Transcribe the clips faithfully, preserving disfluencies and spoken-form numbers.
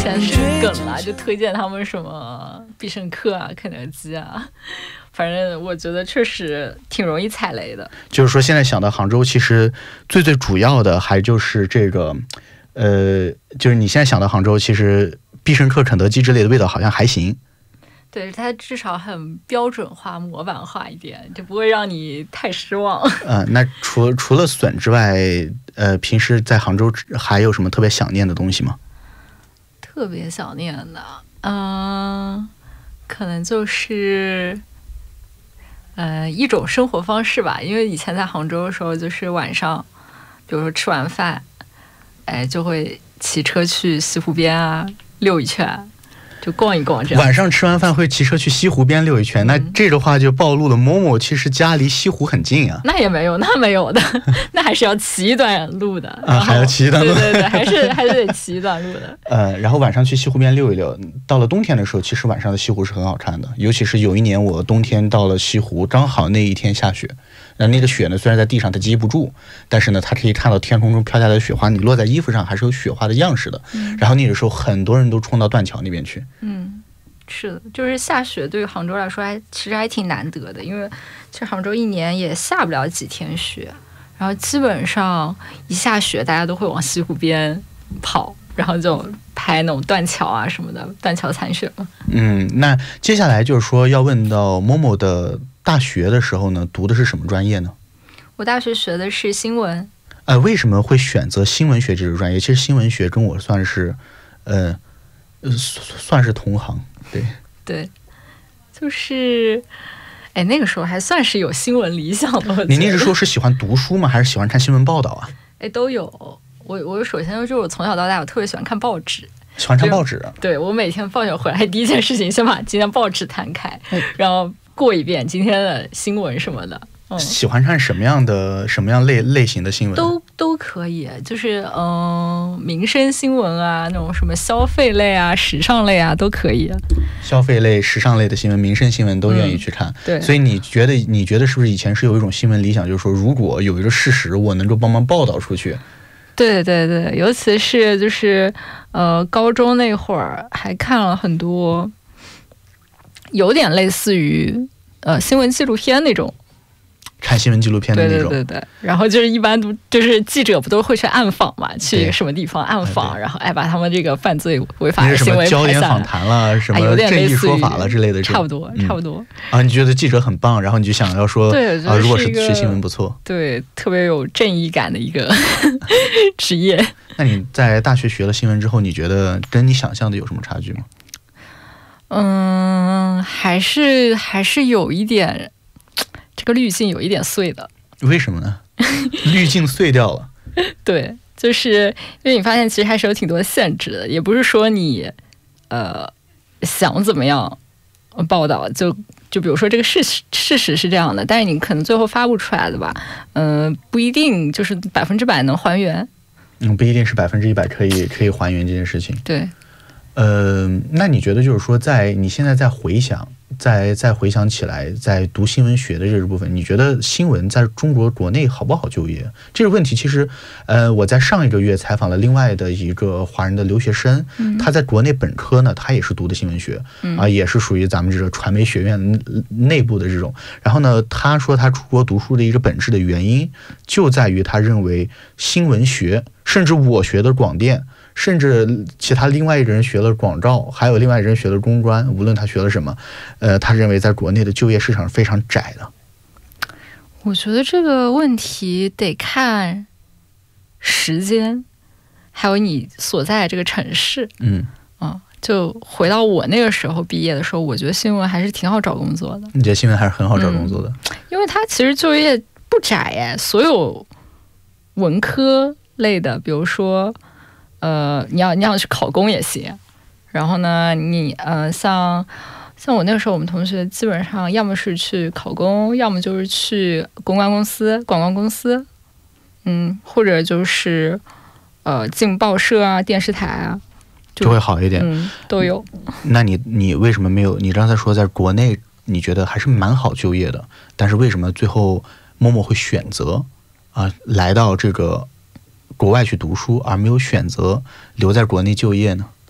山是梗啦，就推荐他们什么必胜客啊、肯德基啊，反正我觉得确实挺容易踩雷的。 就是说，现在想到杭州，其实最最主要的还就是这个，呃，就是你现在想到杭州，其实必胜客、肯德基之类的味道好像还行。 对，它至少很标准化、模板化一点，就不会让你太失望。 呃，那除除了笋之外，呃，平时在杭州还有什么特别想念的东西吗？ 特别想念的，嗯、呃，可能就是呃一种生活方式吧。因为以前在杭州的时候，就是晚上，比如说吃完饭，哎，就会骑车去西湖边啊溜一圈。就逛一逛这样。 晚上吃完饭会骑车去西湖边溜一圈，嗯、那这个话就暴露了某某其实家离西湖很近啊。 那也没有，那没有的，那还是要骑一段路的。 啊，还要骑一段路。 对对对，还是还是得骑一段路的。 呃，然后晚上去西湖边溜一溜。到了冬天的时候，其实晚上的西湖是很好看的，尤其是有一年我冬天到了西湖，刚好那一天下雪。那那个雪呢，虽然在地上它积不住，但是呢，它可以看到天空中飘下来的雪花，你落在衣服上还是有雪花的样式的。嗯、然后那个时候，很多人都冲到断桥那边去。 嗯，是的，就是下雪对于杭州来说还其实还挺难得的，因为其实杭州一年也下不了几天雪，然后基本上一下雪，大家都会往西湖边跑，然后就拍那种断桥啊什么的，断桥残雪嘛。 嗯，那接下来就是说要问到某某的。大学的时候呢，读的是什么专业呢？ 我大学学的是新闻。 呃，为什么会选择新闻学这个专业？其实新闻学跟我算是，呃，算是同行。对对，就是，哎，那个时候还算是有新闻理想的。 你那个时候是喜欢读书吗？还是喜欢看新闻报道啊？ 哎，都有。我我首先就是我从小到大，我特别喜欢看报纸。 喜欢看报纸啊？ 对，我每天放学回来第一件事情，先把今天报纸摊开，然后。过一遍今天的新闻什么的。嗯、 喜欢看什么样的什么样类类型的新闻？ 都都可以，就是嗯、呃，民生新闻啊，那种什么消费类啊、时尚类啊，都可以。 消费类、时尚类的新闻、民生新闻都愿意去看。嗯、 对， 所以你觉得你觉得是不是以前是有一种新闻理想，就是说，如果有一个事实，我能够帮忙报道出去？ 对对对，尤其是就是呃，高中那会儿还看了很多。有点类似于呃新闻纪录片那种， 看新闻纪录片的那种， 对对对对。然后就是一般都就是记者不都会去暗访嘛，去什么地方暗访，然后哎把他们这个犯罪违法的行为拍下来， 焦点访谈了，什么正义说法了之类的， 差不多差不多。 啊，你觉得记者很棒，然后你就想要说， 对啊，如果是学新闻不错， 对，特别有正义感的一个职业。 那你在大学学了新闻之后，你觉得跟你想象的有什么差距吗？ 嗯，还是还是有一点，这个滤镜有一点碎的。 为什么呢？滤镜碎掉了。 对，就是因为你发现其实还是有挺多的限制的，也不是说你呃想怎么样报道就就比如说这个事实事实是这样的，但是你可能最后发布出来的吧，嗯、呃，不一定就是百分之百能还原。 嗯，不一定是百分之一百可以可以还原这件事情。 对。 呃，那你觉得就是说，在你现在在回想，再再回想起来，在读新闻学的这个部分，你觉得新闻在中国国内好不好就业？这个问题其实，呃，我在上一个月采访了另外的一个华人的留学生，嗯、他在国内本科呢，他也是读的新闻学，嗯、啊，也是属于咱们这个传媒学院内部的这种。然后呢，他说他出国读书的一个本质的原因，就在于他认为新闻学，甚至我学的广电。甚至其他另外一个人学了广告，还有另外一个人学了公关，无论他学了什么，呃，他认为在国内的就业市场非常窄的。 我觉得这个问题得看时间，还有你所在的这个城市。 嗯， 啊，就回到我那个时候毕业的时候，我觉得新闻还是挺好找工作的。 你觉得新闻还是很好找工作的？ 嗯、因为它其实就业不窄哎，所有文科类的，比如说。呃，你要你要去考公也行，然后呢，你呃，像像我那个时候，我们同学基本上要么是去考公，要么就是去公关公司、广告公司，嗯，或者就是呃进报社啊、电视台啊，就, 就会好一点， 嗯，都有。 那你你为什么没有？你刚才说在国内你觉得还是蛮好就业的，但是为什么最后默默会选择啊、呃、来到这个？国外去读书，而没有选择留在国内就业呢？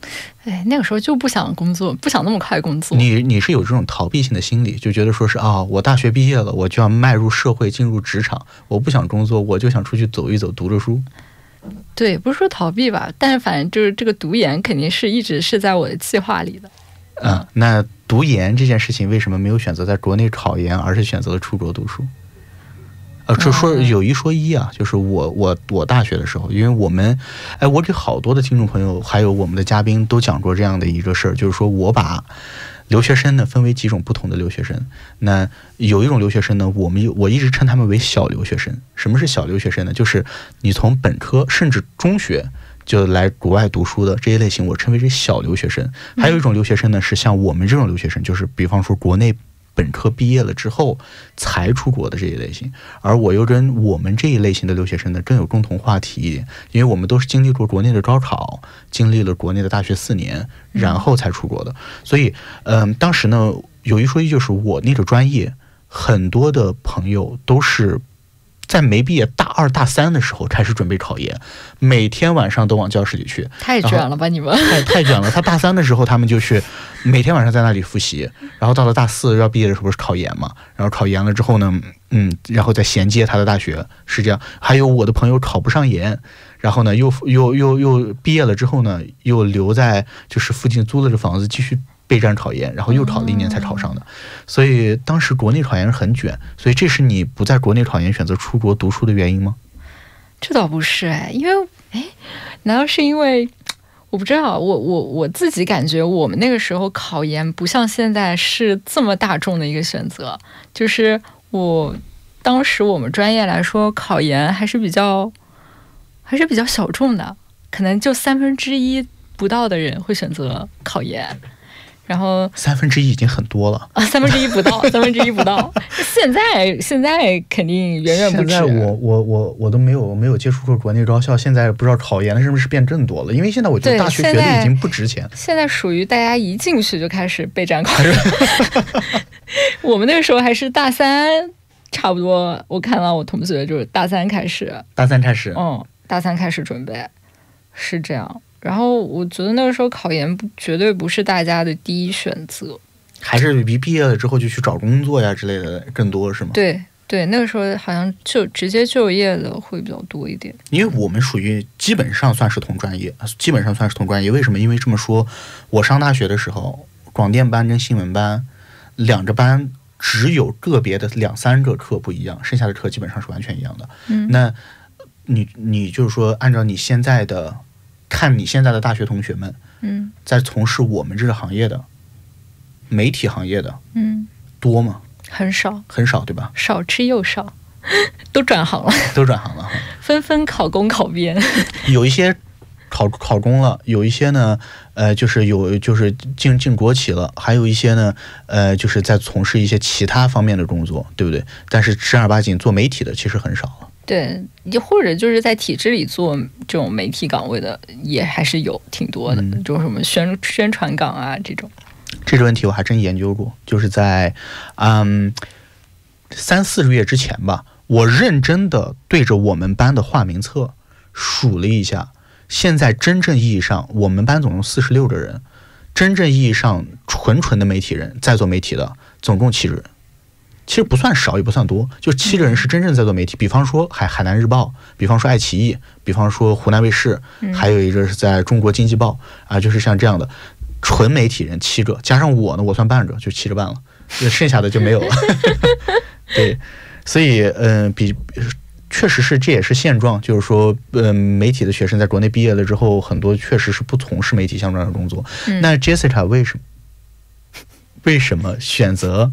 哎，那个时候就不想工作，不想那么快工作。 你你是有这种逃避性的心理，就觉得说是啊，我大学毕业了，我就要迈入社会，进入职场，我不想工作，我就想出去走一走，读着书。 对，不是说逃避吧，但是反正就是这个读研肯定是一直是在我的计划里的。 嗯，那读研这件事情为什么没有选择在国内考研，而是选择了出国读书？呃，这说有一说一啊，就是我我我大学的时候，因为我们，哎，我给好多的听众朋友还有我们的嘉宾都讲过这样的一个事儿，就是说我把留学生呢分为几种不同的留学生。那有一种留学生呢，我们我一直称他们为小留学生。什么是小留学生呢？就是你从本科甚至中学就来国外读书的这一类型，我称为是小留学生。还有一种留学生呢，是像我们这种留学生，就是比方说国内本科毕业了之后才出国的这一类型。而我又跟我们这一类型的留学生呢更有共同话题，因为我们都是经历过国内的高考，经历了国内的大学四年，然后才出国的。所以嗯、呃，当时呢有一说一，就是我那个专业很多的朋友都是在没毕业大二大三的时候开始准备考研，每天晚上都往教室里去。 太卷了吧你们！ 太太卷了。他大三的时候他们就去每天晚上在那里复习，然后到了大四要毕业的时候不是考研嘛，然后考研了之后呢，嗯，然后再衔接他的大学，是这样。还有我的朋友考不上研，然后呢又又又又毕业了之后呢，又留在就是附近租了个房子继续备战考研，然后又考了一年才考上的。所以当时国内考研是很卷，所以这是你不在国内考研选择出国读书的原因吗？ 这倒不是哎，因为哎，难道是因为我不知道，我我我自己感觉我们那个时候考研不像现在是这么大众的一个选择，就是我当时我们专业来说，考研还是比较还是比较小众的，可能就三分之一不到的人会选择考研。然后三分之一已经很多了啊，三分之一不到，三分之一不到。现在现在肯定远远不止。 现在我我我我都没有没有接触过国内高校，现在不知道考研的是不是变更多了？因为现在我觉得大学学历已经不值钱。 现在, 现在属于大家一进去就开始备战考研。我们那个时候还是大三，差不多。我看到我同学就是大三开始， 大三开始， 嗯，大三开始准备，是这样。然后我觉得那个时候考研不绝对不是大家的第一选择， 还是比毕业了之后就去找工作呀之类的更多是吗？ 对对，那个时候好像就直接就业的会比较多一点。 因为我们属于基本上算是同专业，基本上算是同专业。为什么？因为这么说，我上大学的时候，广电班跟新闻班两个班只有个别的两三个课不一样，剩下的课基本上是完全一样的。 嗯， 那你你就是说，按照你现在的。看你现在的大学同学们， 嗯， 在从事我们这个行业的媒体行业的， 嗯， 多吗？ 很少， 很少，对吧？ 少之又少，都转行了， 都转行了， 纷纷考公考编。 有一些考考公了，有一些呢，呃，就是有就是进进国企了，还有一些呢，呃，就是在从事一些其他方面的工作，对不对？但是正儿八经做媒体的其实很少了。 对，或者就是在体制里做这种媒体岗位的，也还是有挺多的，嗯、就是什么宣宣传岗啊这种。 这个问题我还真研究过，就是在嗯三四个月之前吧，我认真的对着我们班的化名册数了一下，现在真正意义上我们班总共四十六个人，真正意义上纯纯的媒体人在做媒体的总共七个人。其实不算少也不算多，就七个人是真正在做媒体，比方说海海南日报，比方说爱奇艺，比方说湖南卫视，还有一个是在中国经济报啊，就是像这样的纯媒体人七个，加上我呢，我算半个，就七个半了，剩下的就没有了。对，所以嗯、呃，比确实是这也是现状，就是说嗯、呃，媒体的学生在国内毕业了之后，很多确实是不从事媒体相关的工作。嗯、那 Jessica 为什么为什么选择？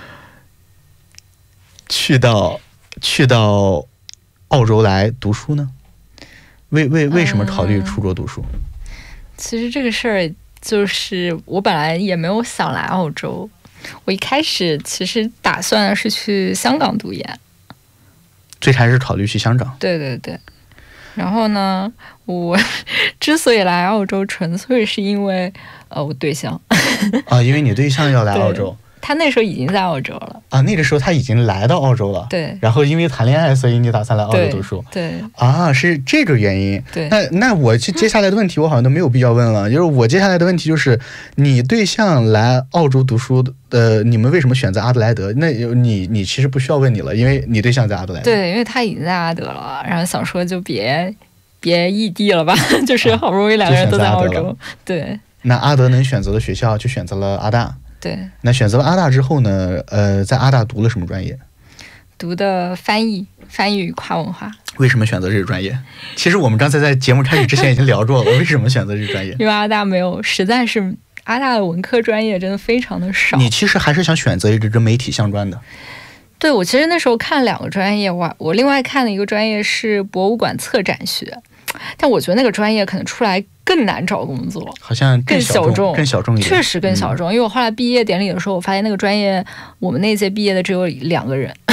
去到去到澳洲来读书呢？为为为什么考虑出国读书？ 嗯、其实这个事儿就是我本来也没有想来澳洲，我一开始其实打算是去香港读研。 最开始考虑去香港？ 对对对。然后呢，我之所以来澳洲，纯粹是因为呃我对象。 啊，因为你对象要来澳洲。 他那时候已经在澳洲了啊，那个时候他已经来到澳洲了。 对， 然后因为谈恋爱，所以你打算来澳洲读书。 对，对啊，是这个原因。 对， 那那我接下来的问题我好像都没有必要问了，就是我接下来的问题就是，你对象来澳洲读书的，呃，你们为什么选择阿德莱德？那你你其实不需要问你了，因为你对象在阿德莱德。 对，因为他已经在阿德了，然后想说就别别异地了吧，就是好不容易两个人都在澳洲。对。 那阿德能选择的学校就选择了阿大。 对。 那选择了阿大之后呢？呃，在阿大读了什么专业？ 读的翻译，翻译与跨文化。 为什么选择这个专业？其实我们刚才在节目开始之前已经聊过了，为什么选择这个专业？ 因为阿大没有，实在是阿大的文科专业真的非常的少。 你其实还是想选择一个跟媒体相关的。 对，我其实那时候看两个专业，我我另外看的一个专业是博物馆策展学，但我觉得那个专业可能出来更难找工作， 好像更小众， 更小众一点， 确实更小众。嗯、因为我后来毕业典礼的时候，我发现那个专业我们那届毕业的只有两个人。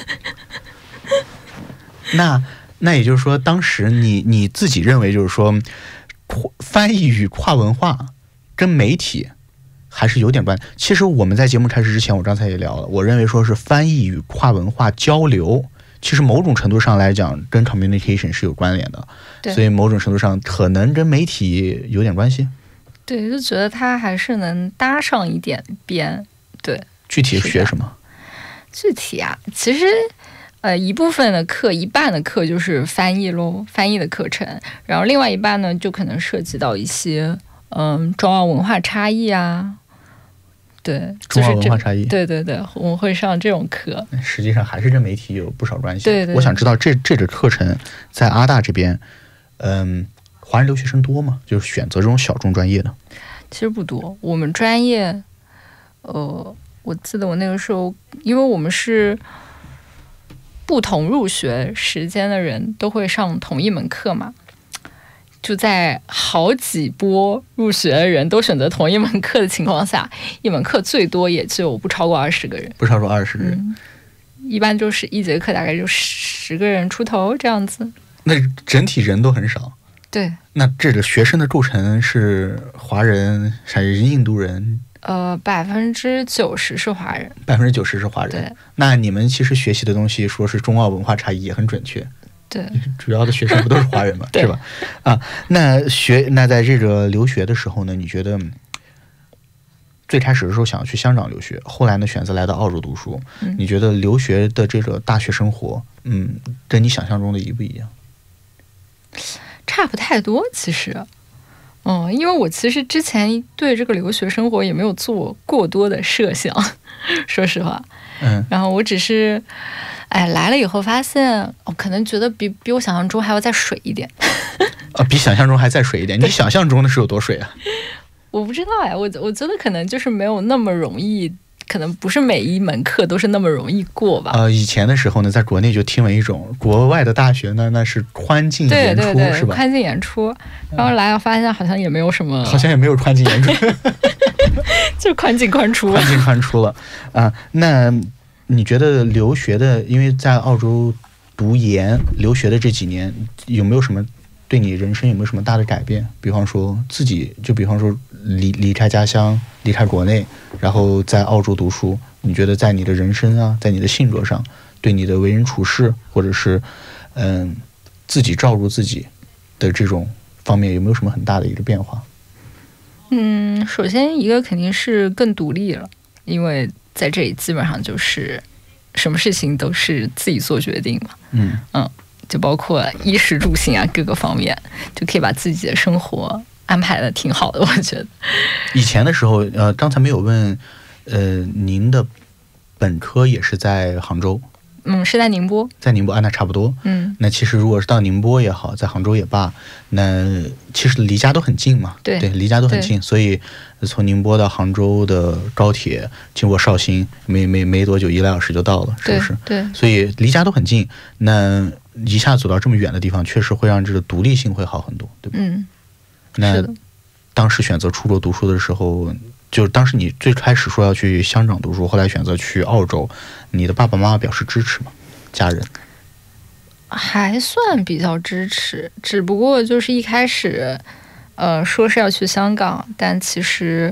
那那也就是说，当时你你自己认为，就是说，翻译与跨文化跟媒体还是有点关。其实我们在节目开始之前，我刚才也聊了，我认为说是翻译与跨文化交流。其实某种程度上来讲，跟 communication 是有关联的，所以某种程度上可能跟媒体有点关系。 对，就觉得它还是能搭上一点边。对， 具体学什么？ 具体啊，其实呃一部分的课，一半的课就是翻译咯，翻译的课程，然后另外一半呢，就可能涉及到一些嗯中澳文化差异啊。对， 中澳文化差异， 就是、对对对，我们会上这种课。 实际上还是跟媒体有不少关系。 对 对, 对， 我想知道这这个课程在阿大这边，嗯，华人留学生多吗？就是选择这种小众专业的。 其实不多，我们专业，呃，我记得我那个时候，因为我们是不同入学时间的人都会上同一门课嘛。就在好几波入学的人都选择同一门课的情况下，一门课最多也就不超过二十个人， 不超过二十个人、 嗯，一般就是一节课大概就十个人出头这样子。 那整体人都很少。 对。 那这个学生的构成是华人还是印度人？ 呃，百分之九十是华人。 百分之九十是华人。 对。 那你们其实学习的东西，说是中澳文化差异也很准确。 对， 主要的学生不都是华人吗？是吧？啊，那学那在这个留学的时候呢，你觉得最开始的时候想去香港留学，后来呢选择来到澳洲读书， 嗯、 你觉得留学的这个大学生活，嗯，跟你想象中的一不一样？ 差不太多，其实，嗯，因为我其实之前对这个留学生活也没有做过多的设想，说实话， 嗯， 然后我只是。哎，来了以后发现，我、哦、可能觉得比比我想象中还要再水一点。 啊，比想象中还再水一点？你想象中的是有多水啊？ 我不知道哎，我我觉得可能就是没有那么容易，可能不是每一门课都是那么容易过吧。 呃，以前的时候呢，在国内就听闻一种国外的大学呢，那是宽进严出， 对对对是吧？ 宽进严出，然后来了发现好像也没有什么， 好像也没有宽进严出， 就宽进宽出， 宽进宽出了啊、呃。那。你觉得留学的，因为在澳洲读研留学的这几年，有没有什么对你人生有没有什么大的改变？比方说自己，就比方说离离开家乡，离开国内，然后在澳洲读书，你觉得在你的人生啊，在你的性格上，对你的为人处事，或者是嗯自己照顾自己的这种方面，有没有什么很大的一个变化？ 嗯，首先一个肯定是更独立了，因为在这里基本上就是什么事情都是自己做决定嘛， 嗯嗯，就包括衣食住行啊各个方面，就可以把自己的生活安排的挺好的，我觉得。 以前的时候，呃，刚才没有问，呃，您的本科也是在杭州？ 嗯，是在宁波。 在宁波啊，那差不多。 嗯， 那其实如果是到宁波也好，在杭州也罢，那其实离家都很近嘛。 对对，离家都很近，所以从宁波到杭州的高铁经过绍兴，没没没多久，一个小时就到了，是不是？ 对。对， 所以离家都很近，那一下走到这么远的地方，确实会让这个独立性会好很多，对吧？ 嗯， 那是的。 当时选择出国读书的时候，就是当时你最开始说要去香港读书，后来选择去澳洲，你的爸爸妈妈表示支持吗？家人还算比较支持，只不过就是一开始，呃，说是要去香港，但其实，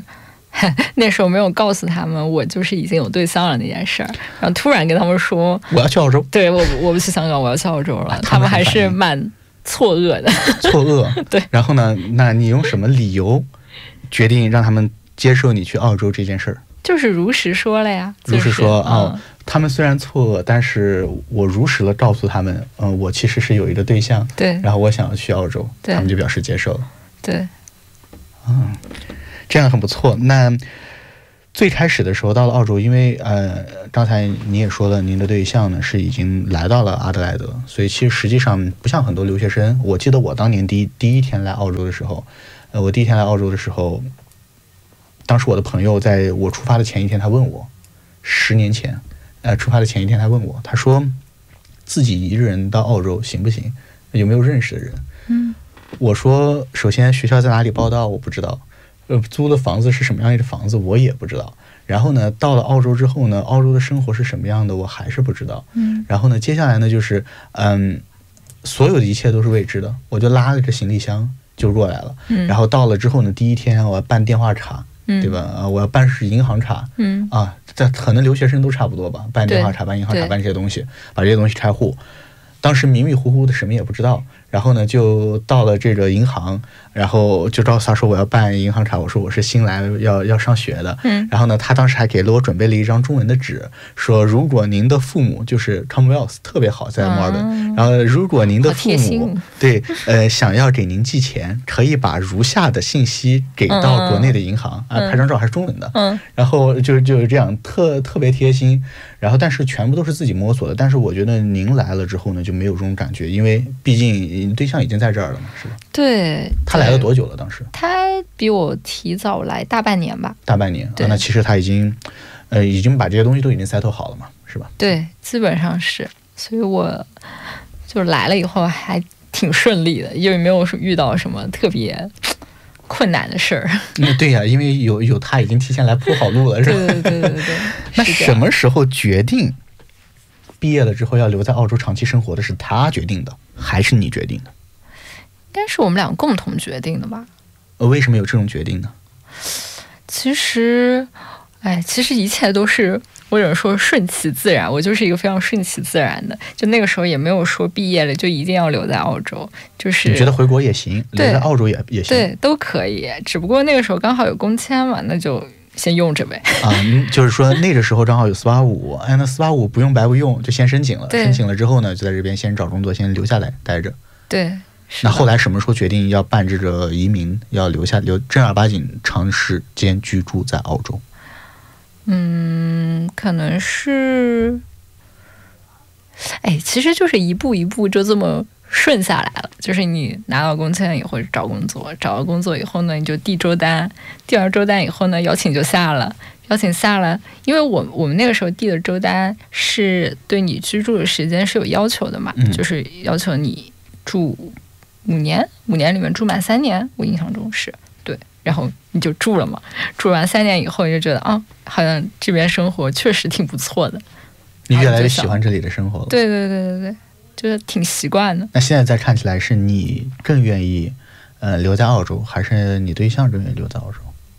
那时候没有告诉他们我就是已经有对象了那件事儿，然后突然跟他们说我要去澳洲， 对我我不去香港，我要去澳洲了，啊、他们还是蛮错愕的。 错愕， 对。 然后呢？那你用什么理由决定让他们接受你去澳洲这件事儿？ 就是如实说了呀，就是、 如实说啊、哦嗯， 他们虽然错愕，但是我如实的告诉他们，嗯、呃，我其实是有一个对象， 对， 然后我想要去澳洲， 对， 他们就表示接受了。 对， 嗯，这样很不错。那最开始的时候到了澳洲，因为呃，刚才你也说了，您的对象呢是已经来到了阿德莱德，所以其实实际上不像很多留学生。我记得我当年第一第一天来澳洲的时候，呃，我第一天来澳洲的时候，当时我的朋友在我出发的前一天，他问我，十年前，呃，出发的前一天，他问我，他说自己一个人到澳洲行不行？有没有认识的人？ 嗯， 我说，首先学校在哪里报到我不知道。呃，租的房子是什么样的房子，我也不知道。然后呢，到了澳洲之后呢，澳洲的生活是什么样的，我还是不知道。 嗯。 然后呢，接下来呢，就是嗯，所有的一切都是未知的。我就拉了个行李箱就过来了。 嗯。 然后到了之后呢，第一天我要办电话卡， 嗯、 对吧？啊，我要办是银行卡。 嗯。 啊，这可能留学生都差不多吧，办电话卡、办银行卡、办这些东西，把这些东西开户。当时迷迷糊糊的，什么也不知道。然后呢，就到了这个银行，然后就告诉他说我要办银行卡，我说我是新来要要上学的。 嗯。 然后呢，他当时还给了我准备了一张中文的纸，说如果您的父母就是 Commonwealth 特别好，在墨尔本、嗯。然后如果您的父母对呃想要给您寄钱，可以把如下的信息给到国内的银行、嗯、啊，拍张照还是中文的。 嗯。 然后就就是这样，特特别贴心。然后但是全部都是自己摸索的。但是我觉得您来了之后呢，就没有这种感觉，因为毕竟对象已经在这儿了嘛，是吧？ 对。 他来了多久了？当时他比我提早来大半年吧。 大半年啊，那其实他已经，呃，已经把这些东西都已经 settle 好了嘛，是吧？ 对，基本上是。所以我就来了以后还挺顺利的，因为没有遇到什么特别困难的事儿。 嗯，对呀、啊，因为有有他已经提前来铺好路了，是吧？ 对对对对对。 那什么时候决定毕业了之后要留在澳洲长期生活的？是他决定的，还是你决定的？ 应该是我们俩共同决定的吧。 呃，为什么有这种决定呢？ 其实，哎，其实一切都是我只能说顺其自然。我就是一个非常顺其自然的，就那个时候也没有说毕业了就一定要留在澳洲，就是你觉得回国也行，留在澳洲也也行， 对，都可以。只不过那个时候刚好有工签嘛，那就先用着呗。 啊，就是说那个时候正好有四八五，哎，那四八五不用白不用，就先申请了。申请了之后呢，就在这边先找工作，先留下来待着。 对。 那后来什么时候决定要办这个移民，要留下留正儿八经长时间居住在澳洲？ 嗯，可能是，哎，其实就是一步一步就这么顺下来了。就是你拿到工签以后找工作，找到工作以后呢，你就递周单，递完周单以后呢，邀请就下了，邀请下了。因为我我们那个时候递的周单是对你居住的时间是有要求的嘛， 嗯、 就是要求你住五年，五年里面住满三年，我印象中是对，然后你就住了嘛。住完三年以后，你就觉得啊，好像这边生活确实挺不错的。 你越来越喜欢这里的生活了。 对对对对对，就是挺习惯的。 那现在再看起来，是你更愿意呃留在澳洲，还是你对象更愿意留在澳洲？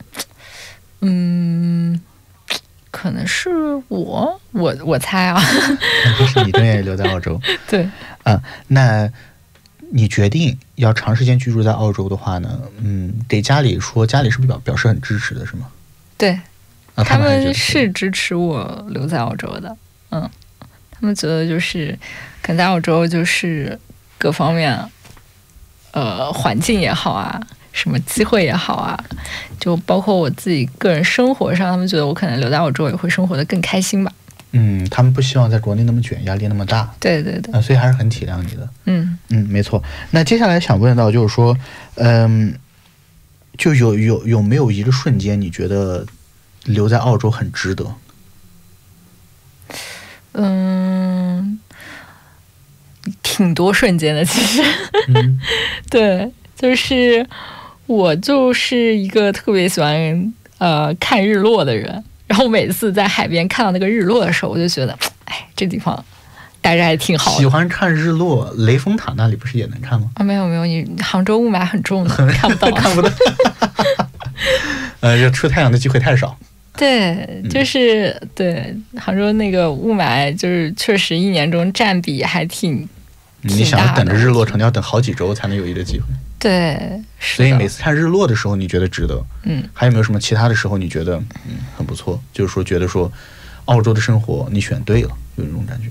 嗯，可能是我，我我猜啊， 肯定是你更愿意留在澳洲。 对， 啊，那。你决定要长时间居住在澳洲的话呢，嗯，给家里说，家里是不是表表示很支持的，是吗？ 对， 啊、 他们们是支持我留在澳洲的，嗯，他们觉得就是可能在澳洲就是各方面，呃，环境也好啊，什么机会也好啊，就包括我自己个人生活上，他们觉得我可能留在澳洲也会生活得更开心吧。 嗯，他们不希望在国内那么卷，压力那么大。 对对对， 啊，所以还是很体谅你的。 嗯嗯，没错。那接下来想问到就是说，嗯，就有有有没有一个瞬间，你觉得留在澳洲很值得？ 嗯，挺多瞬间的，其实。 嗯， 对，就是我就是一个特别喜欢呃看日落的人。然后每次在海边看到那个日落的时候，我就觉得，哎，这地方待着还挺好的。 喜欢看日落，雷峰塔那里不是也能看吗？ 啊，没有没有，你杭州雾霾很重的，看不到， 看不到。 呃，这出太阳的机会太少。 对，就是、嗯、对杭州那个雾霾，就是确实一年中占比还挺。 你想要等着日落成，你要等好几周才能有一个机会。 对， 所以每次看日落的时候，你觉得值得？ 嗯， 还有没有什么其他的时候你觉得嗯很不错？就是说觉得说，澳洲的生活你选对了，有这种感觉。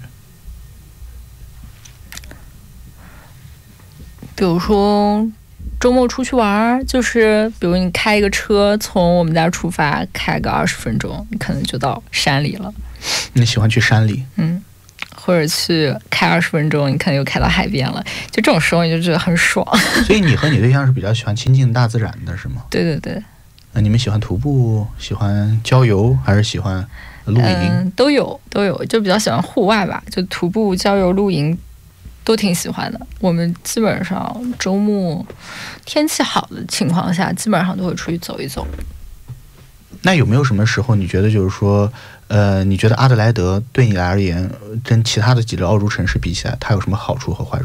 比如说周末出去玩，就是比如你开一个车从我们家出发，开个二十分钟，你可能就到山里了。 你喜欢去山里？ 嗯。或者去开二十分钟，你可能又开到海边了，就这种时候你就觉得很爽。 所以你和你对象是比较喜欢亲近大自然的，是吗？ 对对对。 那你们喜欢徒步，喜欢郊游，还是喜欢露营？ 嗯，都有都有，就比较喜欢户外吧，就徒步、郊游、露营都挺喜欢的。我们基本上周末天气好的情况下，基本上都会出去走一走。 那有没有什么时候你觉得就是说，呃，你觉得阿德莱德对你来而言，跟其他的几个澳洲城市比起来，它有什么好处和坏处？